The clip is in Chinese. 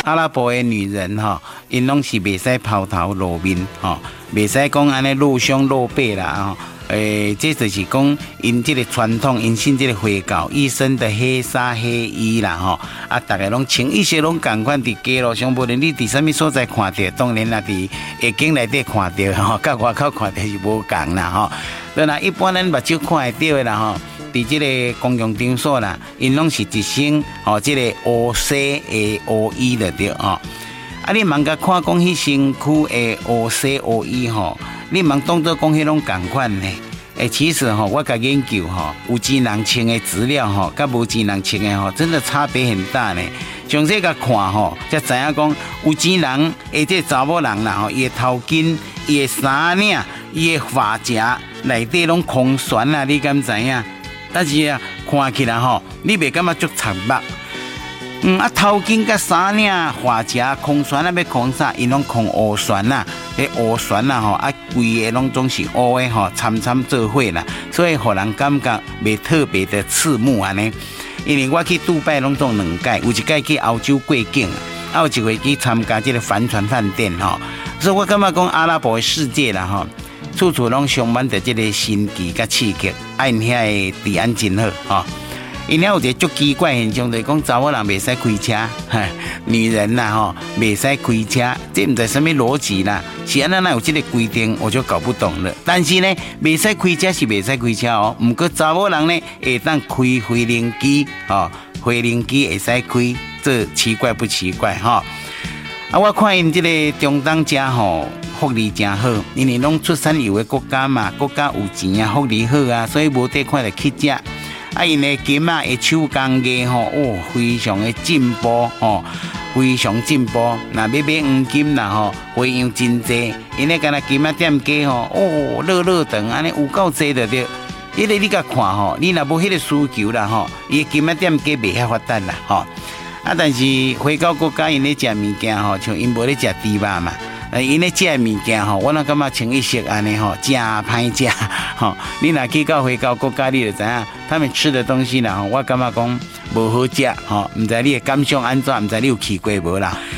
阿拉伯的女人吼，因拢是袂使抛头露面吼，袂使讲安尼露胸露背啦吼。这就是讲因这个传统，因信这个回教，一身的黑纱黑衣啦吼，啊，大家拢穿一些拢共款伫街路上，无论你伫啥物所在看到，当然啦，伫夜景内底看到吼，甲外口看到是无共啦吼。当然，一般咱目睭看会到的啦吼，伫这个公共场所啦，因拢是一身吼，这个黑色的黑衣的对吼。啊，你茫甲看讲迄身躯的黑色黑衣吼。你茫当作讲迄种共款呢？其实吼，我甲研究吼，有钱人穿的资料吼，甲无钱人穿的吼，真的差别很大呢。详细甲看吼，才知影讲有钱人，这查某人啦吼，伊的头巾、伊的衫领、伊的发夹内底拢空悬啦，你敢知影？但是啊，看起来吼，你袂感觉足惨目。头巾甲衫领、发夹空悬啊，要空啥？因拢空乌旋啦，乌旋啦吼，啊，规个拢总是乌的吼，参做伙啦，所以互人感觉袂特别的刺目安尼。因为我去杜拜拢总2届，有一届去欧洲过境，有一回去参加这个帆船饭店吼，所以我感觉讲阿拉伯的世界啦吼，处处拢充满着这个新奇甲刺激，因遐的治安真好吼。因遐有一个足奇怪现象，就是讲查某人袂使开车，女人啦吼袂使开车，这唔知什么逻辑啦，是安那有这个规定，我就搞不懂了。但是呢，袂使开车是袂使开车哦，不过查某人呢会当开飞行机哦，飞行机会使开，这奇怪不奇怪哈？啊，我看因这个中东家吼福利真好，因为拢出产油的国家嘛，国家有钱啊，福利好啊，所以无得看就去食。啊，因的金啊，的手工艺吼，非常的进步吼，非常进步。那要买黄金啦吼，花样真济。因咧干那金啊店家吼，热长安尼有够济的对。迄个你甲看吼，你若无迄个需求啦吼，伊金啊店家袂遐发达啦吼。啊，但是回教国家因咧食物件吼，像因无咧食猪肉嘛。因咧食物件吼，我那感觉清一色安尼吼，真歹食吼。你若去到回教国家，你就知影他们吃的东西啦吼，我感觉讲无好食吼，唔知你的感想安怎，唔知你有去过无啦？